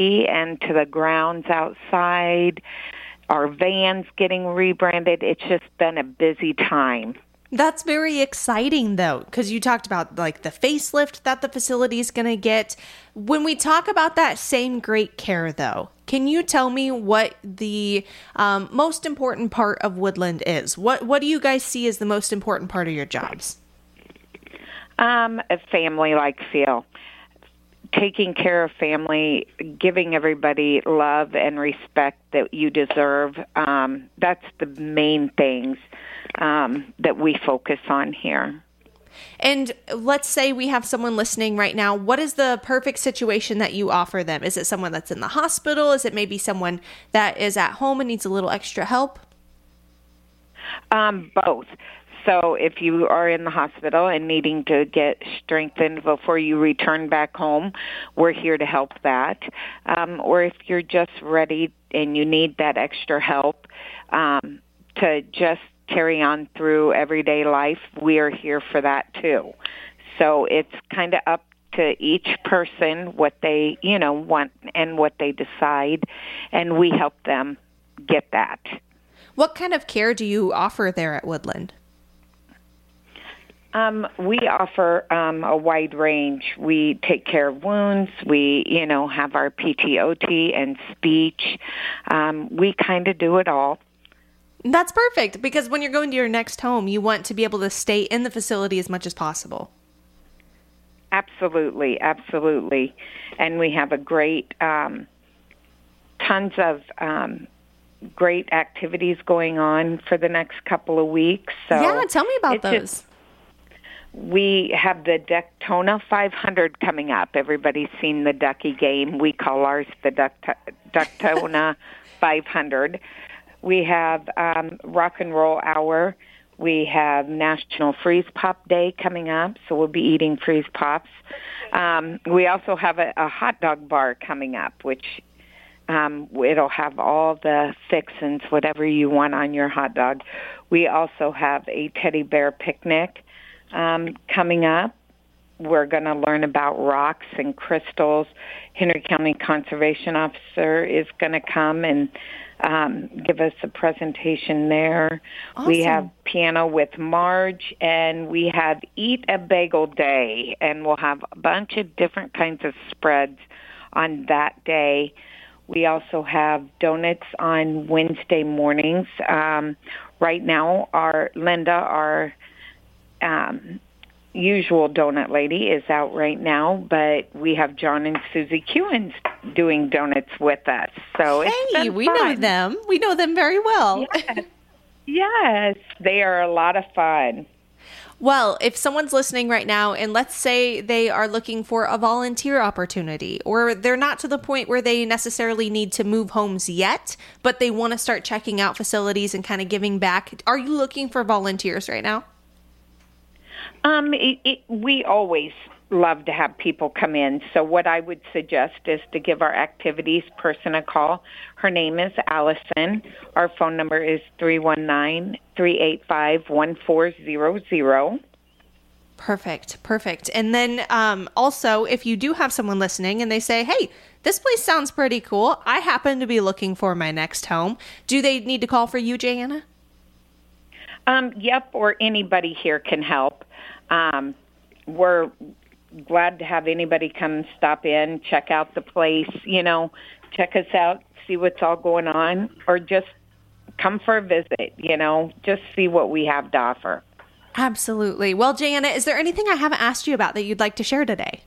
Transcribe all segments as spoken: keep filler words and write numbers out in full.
and to the grounds outside. Our vans getting rebranded. It's just been a busy time. That's very exciting, though, because you talked about like the facelift that the facility is going to get. When we talk about that same great care, though, can you tell me what the um, most important part of Woodland is? What What do you guys see as the most important part of your jobs? Um, a family-like feel. Taking care of family, giving everybody love and respect that you deserve. Um, that's the main things um, that we focus on here. And let's say we have someone listening right now. What is the perfect situation that you offer them? Is it someone that's in the hospital? Is it maybe someone that is at home and needs a little extra help? Um, both. So if you are in the hospital and needing to get strengthened before you return back home, we're here to help that. Um, or if you're just ready and you need that extra help um, to just carry on through everyday life, we are here for that too. So it's kind of up to each person what they, you know, want and what they decide, and we help them get that. What kind of care do you offer there at Woodland? Um, we offer um, a wide range. We take care of wounds. We, you know, have our P T O T and speech. Um, we kind of do it all. That's perfect, because when you're going to your next home, you want to be able to stay in the facility as much as possible. Absolutely, absolutely. And we have a great, um, tons of um, great activities going on for the next couple of weeks. So yeah, tell me about those. Just, we have the Ducktona five hundred coming up. Everybody's seen the Ducky game. We call ours the Duct- Ducktona five hundred. We have um, Rock and Roll Hour. We have National Freeze Pop Day coming up, so we'll be eating freeze pops. Um, we also have a, a hot dog bar coming up, which um, it'll have all the fixins, whatever you want on your hot dog. We also have a teddy bear picnic um, coming up. We're going to learn about rocks and crystals. Henry County Conservation Officer is going to come and um, give us a presentation there. Awesome. We have piano with Marge, and we have Eat a Bagel Day, and we'll have a bunch of different kinds of spreads on that day. We also have donuts on Wednesday mornings. Um, right now, our Linda, our um, usual donut lady, is out right now, but we have John and Susie Kewins doing donuts with us. So hey, it's been we fun. know them. We know them very well. Yes. Yes, they are a lot of fun. Well, if someone's listening right now and let's say they are looking for a volunteer opportunity, or they're not to the point where they necessarily need to move homes yet, but they want to start checking out facilities and kind of giving back, are you looking for volunteers right now? Um, it, it, we always love to have people come in. So what I would suggest is to give our activities person a call. Her name is Allison. Our phone number is three one nine, three eight five, one four zero zero. Perfect. Perfect. And then um, also, if you do have someone listening and they say, hey, this place sounds pretty cool, I happen to be looking for my next home, do they need to call for you, Jana? Um, yep, or anybody here can help. Um, we're glad to have anybody come stop in, check out the place, you know, check us out, see what's all going on, or just come for a visit, you know, just see what we have to offer. Absolutely. Well, Jana, is there anything I haven't asked you about that you'd like to share today?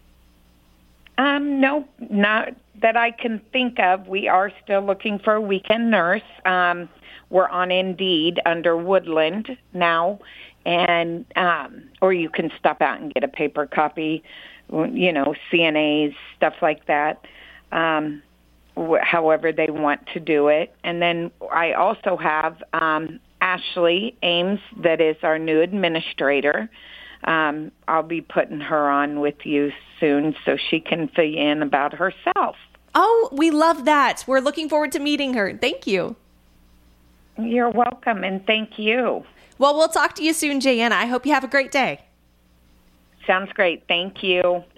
Um, no, not that I can think of. We are still looking for a weekend nurse. Um, we're on Indeed under Woodland now. And um, or you can stop out and get a paper copy, you know, C N As, stuff like that, um, wh- however they want to do it. And then I also have um, Ashley Ames, that is our new administrator. Um, I'll be putting her on with you soon so she can fill you in about herself. Oh, we love that. We're looking forward to meeting her. Thank you. You're welcome, and thank you. Well, we'll talk to you soon, Jana. I hope you have a great day. Sounds great. Thank you.